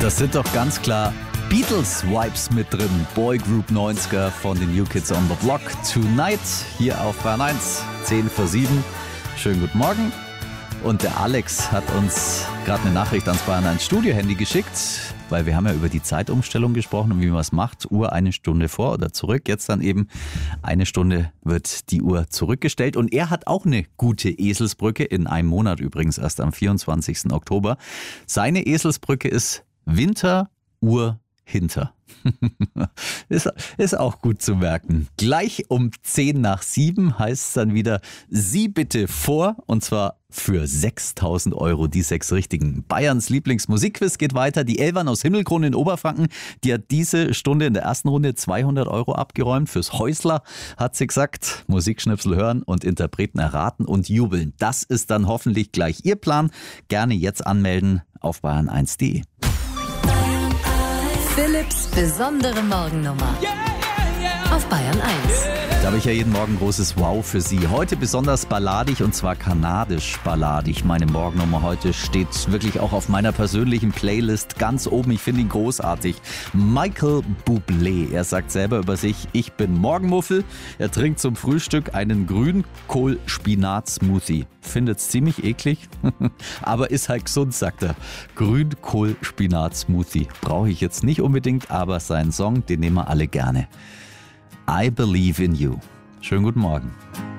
Das sind doch ganz klar Beatles-Vibes mit drin. Boygroup 90er von den New Kids on the Block. Tonight hier auf Bayern 1, 10 vor 7. Schönen guten Morgen. Und der Alex hat uns gerade eine Nachricht ans Bayern 1 Studio-Handy geschickt, weil wir haben ja über die Zeitumstellung gesprochen und wie man es macht. Uhr eine Stunde vor oder zurück. Jetzt dann eben eine Stunde wird die Uhr zurückgestellt. Und er hat auch eine gute Eselsbrücke, in einem Monat übrigens, erst am 24. Oktober. Seine Eselsbrücke ist Winteruhr hinter. Ist auch gut zu merken. Gleich um 10 nach 7 heißt es dann wieder, Sie bitte vor, und zwar für 6.000 Euro, die 6 richtigen. Bayerns Lieblingsmusikquiz geht weiter. Die Elvern aus Himmelkron in Oberfranken, die hat diese Stunde in der ersten Runde 200 Euro abgeräumt. Fürs Häusler hat sie gesagt, Musikschnipsel hören und Interpreten erraten und jubeln. Das ist dann hoffentlich gleich Ihr Plan. Gerne jetzt anmelden auf bayern1.de. Philipps besondere Morgennummer auf Bayern 1. Da habe ich ja jeden Morgen großes Wow für Sie. Heute besonders balladig, und zwar kanadisch balladig. Meine Morgennummer heute steht wirklich auch auf meiner persönlichen Playlist ganz oben. Ich finde ihn großartig. Michael Bublé. Er sagt selber über sich, ich bin Morgenmuffel. Er trinkt zum Frühstück einen Grünkohl-Spinat-Smoothie. Findet's ziemlich eklig, aber ist halt gesund, sagt er. Grünkohl-Spinat-Smoothie. Brauche ich jetzt nicht unbedingt, aber seinen Song, den nehmen wir alle gerne. I Believe in You. Schönen guten Morgen.